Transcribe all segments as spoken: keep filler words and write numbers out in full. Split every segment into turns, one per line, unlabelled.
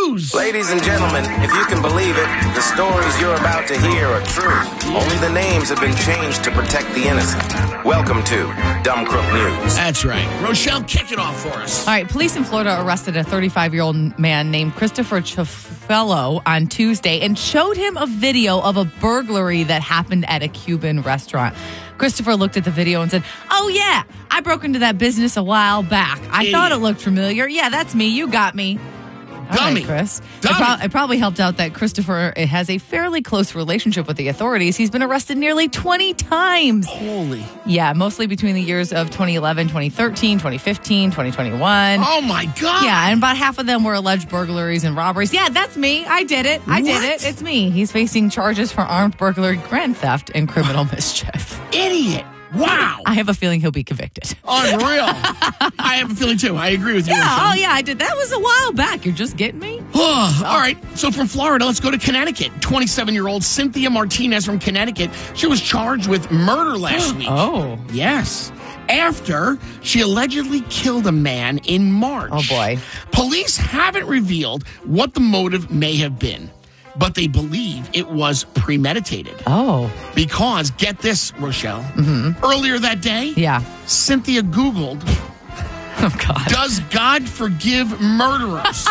News.
Ladies and gentlemen, if you can believe it, the stories you're about to hear are true. Only the names have been changed to protect the innocent. Welcome to Dumb Crook News.
That's right. Rochelle, kick it off for us.
All right, police in Florida arrested a thirty-five-year-old man named Christopher Chafello on Tuesday and showed him a video of a burglary that happened at a Cuban restaurant. Christopher looked at the video and said, "Oh, yeah, I broke into that business a while back. I
Idiot.
thought it looked familiar. Yeah, that's me. You got me." All
Dummy.
right, Chris. It,
Dummy.
pro- it probably helped out that Christopher has a fairly close relationship with the authorities. He's been arrested nearly twenty times.
Holy.
Yeah, mostly between the years of twenty eleven, twenty thirteen, twenty fifteen, twenty twenty-one.
Oh, my God.
Yeah, and about half of them were alleged burglaries and robberies. Yeah, that's me. I did it. I did
What?
it. It's me. He's facing charges for armed burglary, grand theft, and criminal mischief.
Idiot. Wow.
I have a feeling he'll be convicted.
Unreal. I have a feeling, too. I agree with you.
Yeah,
Rochelle.
oh yeah, I did. That was a while back. You're just getting me?
Oh, all right. So from Florida, let's go to Connecticut. twenty-seven-year-old Cynthia Martinez from Connecticut. She was charged with murder last week.
Oh.
Yes. After she allegedly killed a man in March.
Oh, boy.
Police haven't revealed what the motive may have been, but they believe it was premeditated.
Oh.
Because, get this, Rochelle, mm-hmm. earlier that day,
Yeah.
Cynthia Googled,
Oh, God.
does God forgive murderers?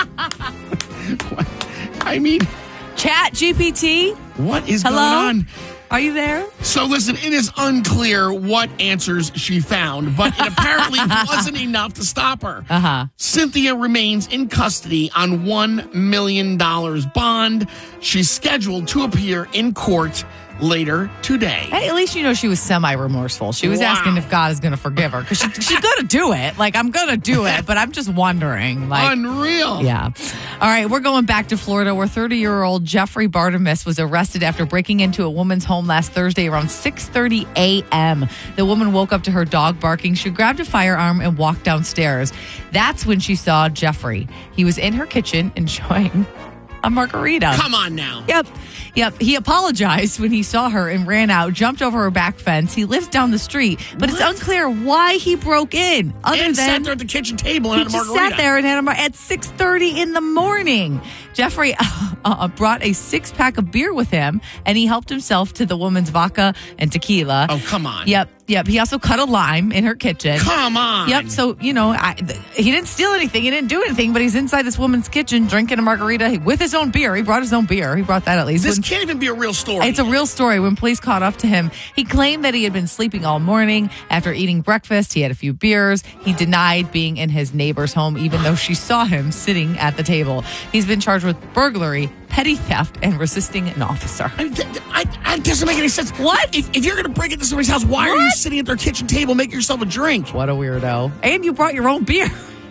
I mean,
Chat G P T?
what is
Hello?
going on?
Are you there?
So listen, it is unclear what answers she found, but it apparently wasn't enough to stop her.
Uh-huh.
Cynthia remains in custody on one million dollars bond. She's scheduled to appear in court later today.
Hey, at least you know she was semi-remorseful. She was
Wow.
asking if God is going to forgive her because she, she's going to do it. Like, I'm going to do it, but I'm just wondering. Like,
Unreal.
yeah. All right, we're going back to Florida where thirty-year-old Jeffrey Bartimus was arrested after breaking into a woman's home last Thursday around six thirty a.m. The woman woke up to her dog barking. She grabbed a firearm and walked downstairs. That's when she saw Jeffrey. He was in her kitchen enjoying a margarita.
Come on now.
Yep. Yep. He apologized when he saw her and ran out, jumped over her back fence. He lives down the street, but it's
What?
unclear why he broke in. Other
And
than
sat there at the kitchen table
he
and had a
just
margarita.
sat there and had a mar- at six thirty in the morning. Jeffrey uh, brought a six pack of beer with him, and he helped himself to the woman's vodka and tequila.
Oh, come on.
Yep. Yep. He also cut a lime in her kitchen.
Come on.
Yep. So, you know, I, th- he didn't steal anything. He didn't do anything, but he's inside this woman's kitchen drinking a margarita with his own beer. He brought his own beer. He brought that at least.
This
When-
can't even be a real story.
it's a real story. When police caught up to him, he claimed that he had been sleeping all morning. After eating breakfast, he had a few beers. He denied being in his neighbor's home, even though she saw him sitting at the table. He's been charged with burglary, petty theft, and resisting an officer.
I, I, I, it doesn't make any sense.
What?
If, if you're going to break into somebody's house, why are you
What?
sitting at their kitchen table making yourself a drink?
What a weirdo. And you brought your own beer.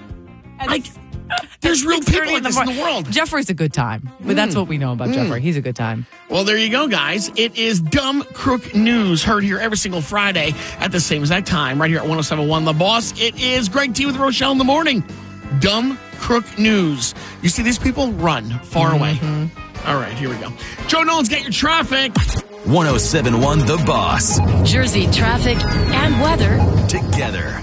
I, there's real
six
people
thirty
like
in the
this in
mor-
the world.
Jeffrey's a good time. But that's what we know about Jeffrey. He's a good time.
Well, there you go, guys. It is Dumb Crook News, heard here every single Friday at the same exact time, right here at one oh seven point one The Boss. It is Greg T with Rochelle in the morning. Dumb Crook News. You see these people? Run far away. All right, here we go. Joe Nolan's got your traffic.
one oh seven point one The Boss.
Jersey traffic and weather.
Together.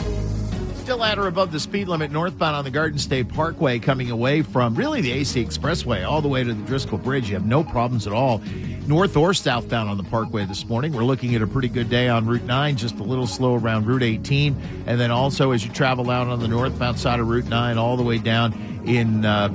Still at or above the speed limit northbound on the Garden State Parkway coming away from really the A C Expressway all the way to the Driscoll Bridge. You have no problems at all. North or southbound on the Parkway this morning. We're looking at a pretty good day on Route nine, just a little slow around Route eighteen. And then also as you travel out on the northbound side of Route nine all the way down in uh,